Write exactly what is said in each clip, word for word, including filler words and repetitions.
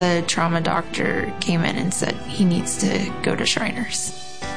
The trauma doctor came in and said he needs to go to Shriners.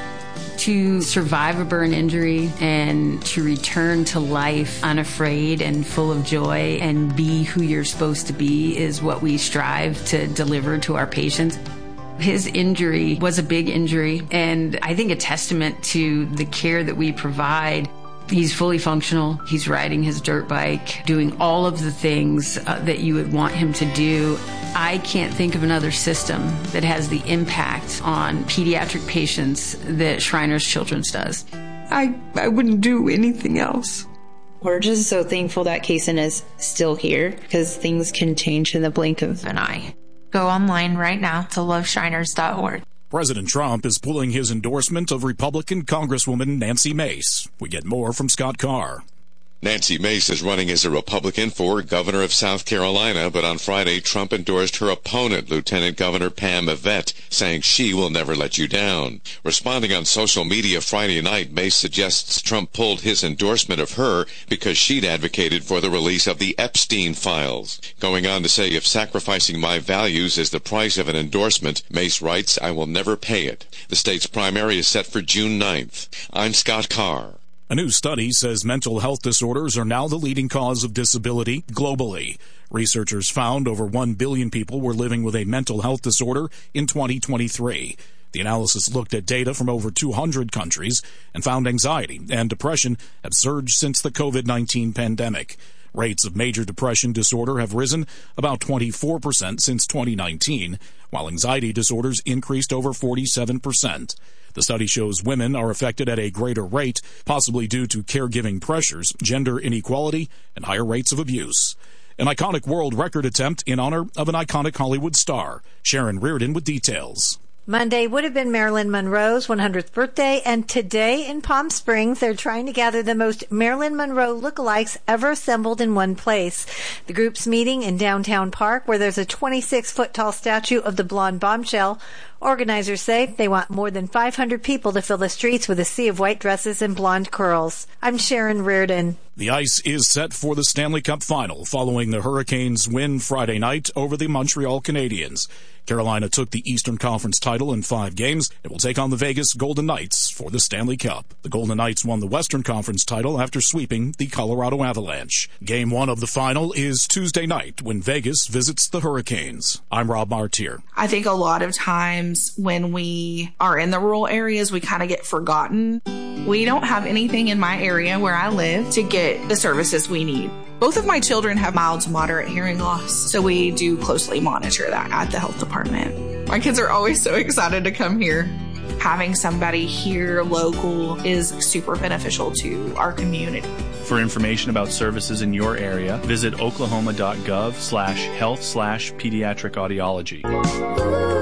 To survive a burn injury and to return to life unafraid and full of joy and be who you're supposed to be is what we strive to deliver to our patients. His injury was a big injury, and I think a testament to the care that we provide. He's fully functional. He's riding his dirt bike, doing all of the things uh, that you would want him to do. I can't think of another system that has the impact on pediatric patients that Shriners Children's does. I, I wouldn't do anything else. We're just so thankful that Kaysen is still here, because things can change in the blink of an eye. Go online right now to love shriners dot org. President Trump is pulling his endorsement of Republican Congresswoman Nancy Mace. We get more from Scott Carr. Nancy Mace is running as a Republican for governor of South Carolina, but on Friday, Trump endorsed her opponent, Lieutenant Governor Pam Yvette, saying she will never let you down. Responding on social media Friday night, Mace suggests Trump pulled his endorsement of her because she'd advocated for the release of the Epstein files. Going on to say, if sacrificing my values is the price of an endorsement, Mace writes, I will never pay it. The state's primary is set for June ninth. I'm Scott Carr. A new study says mental health disorders are now the leading cause of disability globally. Researchers found over one billion people were living with a mental health disorder in twenty twenty-three. The analysis looked at data from over two hundred countries and found anxiety and depression have surged since the covid nineteen pandemic. Rates of major depression disorder have risen about twenty-four percent since twenty nineteen, while anxiety disorders increased over forty-seven percent. The study shows women are affected at a greater rate, possibly due to caregiving pressures, gender inequality, and higher rates of abuse. An iconic world record attempt in honor of an iconic Hollywood star. Sharon Reardon with details. Monday would have been Marilyn Monroe's one hundredth birthday, and today in Palm Springs, they're trying to gather the most Marilyn Monroe lookalikes ever assembled in one place. The group's meeting in Downtown Park, where there's a twenty-six foot tall statue of the blonde bombshell. Organizers say they want more than five hundred people to fill the streets with a sea of white dresses and blonde curls. I'm Sharon Reardon. The ice is set for the Stanley Cup Final following the Hurricanes' win Friday night over the Montreal Canadiens. Carolina took the Eastern Conference title in five games and will take on the Vegas Golden Knights for the Stanley Cup. The Golden Knights won the Western Conference title after sweeping the Colorado Avalanche. Game one of the final is Tuesday night when Vegas visits the Hurricanes. I'm Rob Martier. I think a lot of times when we are in the rural areas, we kind of get forgotten. We don't have anything in my area where I live to get the services we need. Both of my children have mild to moderate hearing loss, so we do closely monitor that at the health department. My kids are always so excited to come here. Having somebody here local is super beneficial to our community. For information about services in your area, visit oklahoma.gov slash health slash pediatric audiology.